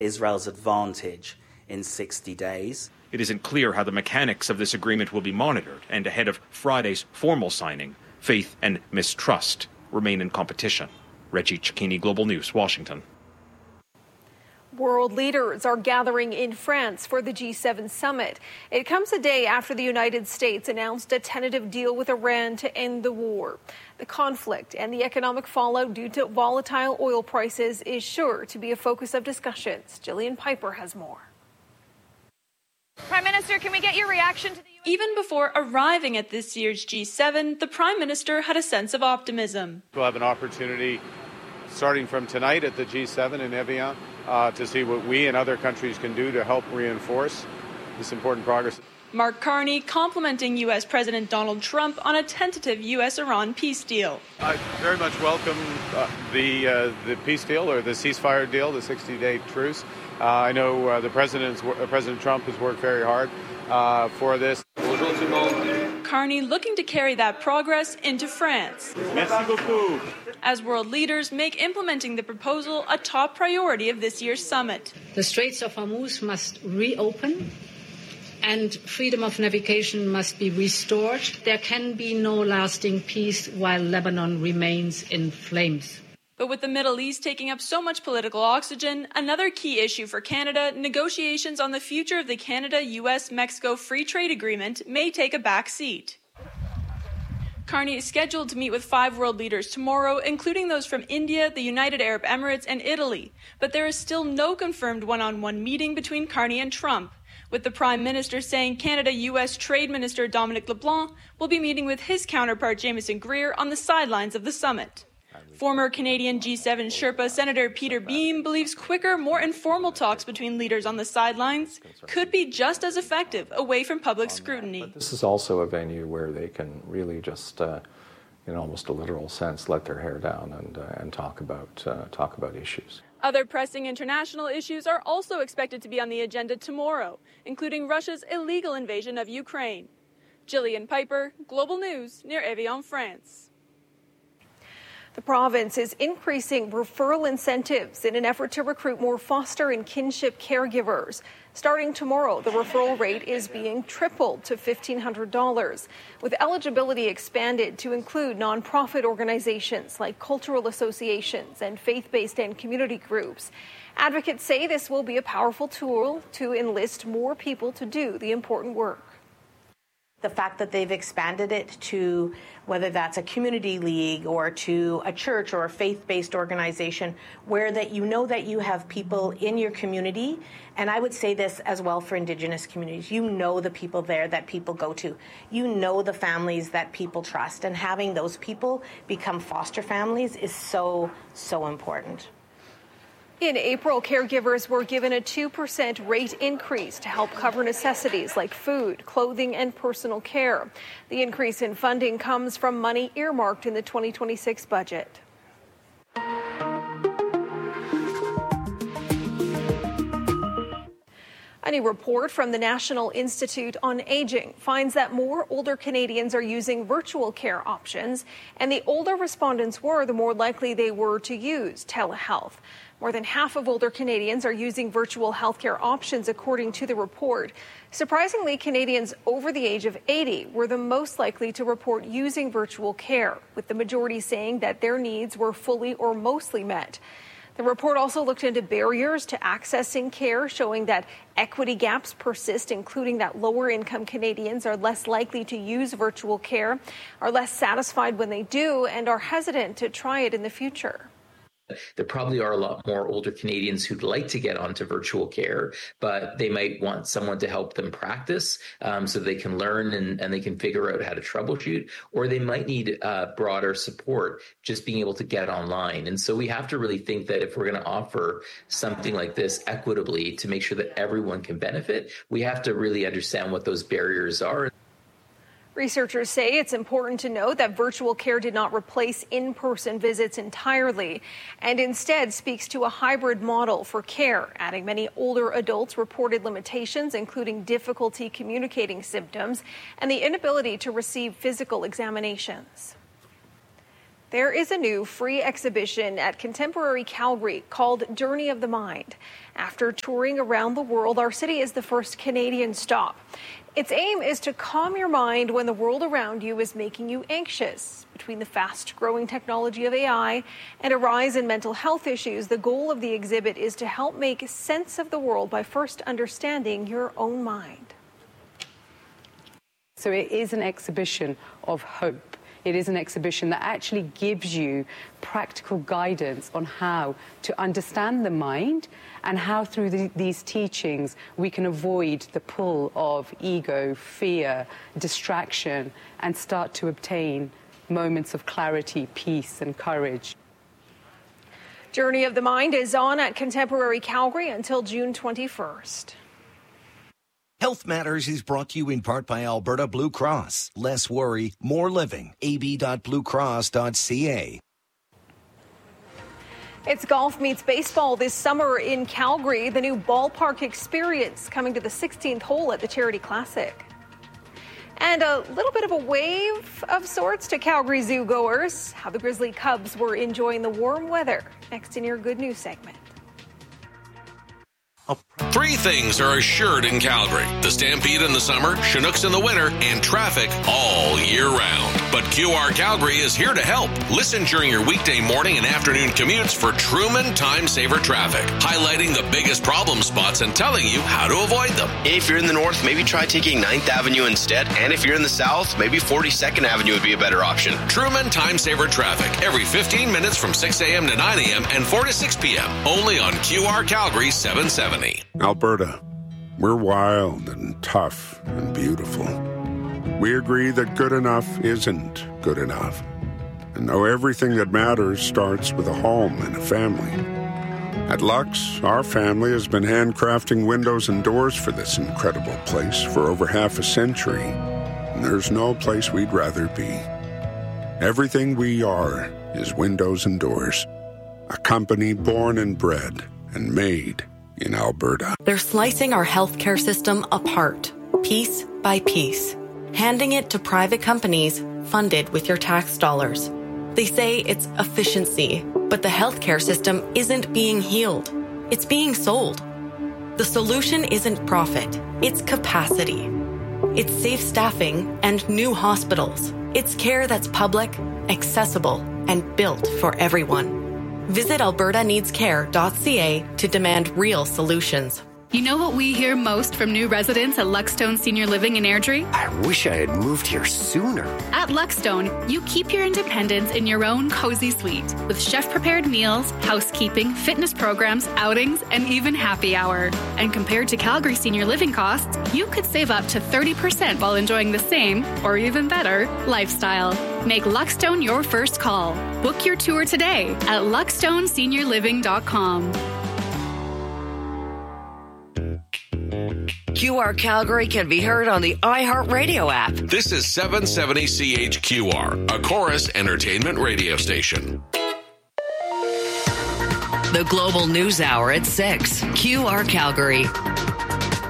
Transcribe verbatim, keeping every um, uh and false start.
Israel's advantage in sixty days. It isn't clear how the mechanics of this agreement will be monitored, and ahead of Friday's formal signing, faith and mistrust remain in competition. Reggie Cecchini, Global News, Washington. World leaders are gathering in France for the G seven summit. It comes a day after the United States announced a tentative deal with Iran to end the war. The conflict and the economic fallout due to volatile oil prices is sure to be a focus of discussions. Jillian Piper has more. Prime Minister, can we get your reaction to the U S? Even before arriving at this year's G seven, the Prime Minister had a sense of optimism. We'll have an opportunity starting from tonight at the G seven in Evian uh, to see what we and other countries can do to help reinforce this important progress. Mark Carney complimenting U S. President Donald Trump on a tentative U S Iran peace deal. I very much welcome uh, the uh, the peace deal, or the ceasefire deal, the sixty-day truce. Uh, I know uh, the president's uh, President Trump has worked very hard uh, for this. Carney looking to carry that progress into France, as world leaders make implementing the proposal a top priority of this year's summit. The Straits of Hormuz must reopen and freedom of navigation must be restored. There can be no lasting peace while Lebanon remains in flames. But with the Middle East taking up so much political oxygen, another key issue for Canada, negotiations on the future of the Canada-U S Mexico Free Trade Agreement may take a back seat. Carney is scheduled to meet with five world leaders tomorrow, including those from India, the United Arab Emirates, and Italy. But there is still no confirmed one-on-one meeting between Carney and Trump, with the Prime Minister saying Canada-U S Trade Minister Dominic LeBlanc will be meeting with his counterpart Jameson Greer on the sidelines of the summit. Former Canadian G seven Sherpa Senator Peter Beam believes quicker, more informal talks between leaders on the sidelines could be just as effective away from public scrutiny. But this is also a venue where they can really just, uh, in almost a literal sense, let their hair down and uh, and talk about uh, talk about issues. Other pressing international issues are also expected to be on the agenda tomorrow, including Russia's illegal invasion of Ukraine. Jillian Piper, Global News, near Evian, France. The province is increasing referral incentives in an effort to recruit more foster and kinship caregivers. Starting tomorrow, the referral rate is being tripled to fifteen hundred dollars, with eligibility expanded to include nonprofit organizations like cultural associations and faith-based and community groups. Advocates say this will be a powerful tool to enlist more people to do the important work. The fact that they've expanded it to whether that's a community league or to a church or a faith-based organization, where that you know that you have people in your community, and I would say this as well for Indigenous communities, you know the people there that people go to. You know the families that people trust, and having those people become foster families is so, so important. In April, caregivers were given a two percent rate increase to help cover necessities like food, clothing, and personal care. The increase in funding comes from money earmarked in the twenty twenty-six budget. A new report from the National Institute on Aging finds that more older Canadians are using virtual care options, and the older respondents were, the more likely they were to use telehealth. More than half of older Canadians are using virtual healthcare options, according to the report. Surprisingly, Canadians over the age of eighty were the most likely to report using virtual care, with the majority saying that their needs were fully or mostly met. The report also looked into barriers to accessing care, showing that equity gaps persist, including that lower-income Canadians are less likely to use virtual care, are less satisfied when they do, and are hesitant to try it in the future. There probably are a lot more older Canadians who'd like to get onto virtual care, but they might want someone to help them practice um, so they can learn and, and they can figure out how to troubleshoot, or they might need uh, broader support just being able to get online. And so we have to really think that if we're going to offer something like this equitably to make sure that everyone can benefit, we have to really understand what those barriers are. Researchers say it's important to note that virtual care did not replace in-person visits entirely, and instead speaks to a hybrid model for care, adding many older adults reported limitations, including difficulty communicating symptoms and the inability to receive physical examinations. There is a new free exhibition at Contemporary Calgary called Journey of the Mind. After touring around the world, our city is the first Canadian stop. Its aim is to calm your mind when the world around you is making you anxious. Between the fast-growing technology of A I and a rise in mental health issues, the goal of the exhibit is to help make sense of the world by first understanding your own mind. So it is an exhibition of hope. It is an exhibition that actually gives you practical guidance on how to understand the mind and how through the, these teachings we can avoid the pull of ego, fear, distraction, and start to obtain moments of clarity, peace, and courage. Journey of the Mind is on at Contemporary Calgary until June twenty-first. Health Matters is brought to you in part by Alberta Blue Cross. Less worry, more living. a b dot blue cross dot c a. It's golf meets baseball this summer in Calgary. The new ballpark experience coming to the sixteenth hole at the Charity Classic. And a little bit of a wave of sorts to Calgary Zoo goers. How the Grizzly Cubs were enjoying the warm weather. Next in your Good News segment. Three things are assured in Calgary: the Stampede in the summer, Chinooks in the winter, and traffic all year round. But Q R Calgary is here to help. Listen during your weekday morning and afternoon commutes for Truman Time Saver Traffic, highlighting the biggest problem spots and telling you how to avoid them. If you're in the north, maybe try taking ninth Avenue instead. And if you're in the south, maybe forty-second Avenue would be a better option. Truman Time Saver Traffic, every fifteen minutes from six a.m. to nine a.m. and four to six p.m. Only on Q R Calgary seven seventy. Alberta, we're wild and tough and beautiful. We agree that good enough isn't good enough, and know everything that matters starts with a home and a family. At Lux, our family has been handcrafting windows and doors for this incredible place for over half a century, and there's no place we'd rather be. Everything we are is windows and doors, a company born and bred and made in Alberta. They're slicing our healthcare system apart, piece by piece, handing it to private companies funded with your tax dollars. They say it's efficiency, but the healthcare system isn't being healed. It's being sold. The solution isn't profit, it's capacity. It's safe staffing and new hospitals. It's care that's public, accessible, and built for everyone. Visit alberta needs care dot c a to demand real solutions. You know what we hear most from new residents at Luckstone Senior Living in Airdrie? I wish I had moved here sooner. At Luckstone, you keep your independence in your own cozy suite with chef-prepared meals, housekeeping, fitness programs, outings, and even happy hour. And compared to Calgary Senior Living costs, you could save up to thirty percent while enjoying the same, or even better, lifestyle. Make Luckstone your first call. Book your tour today at luckstone senior living dot com. Q R Calgary can be heard on the iHeartRadio app. This is seven seventy C H Q R, a Chorus Entertainment radio station. The Global News Hour at six. Q R Calgary.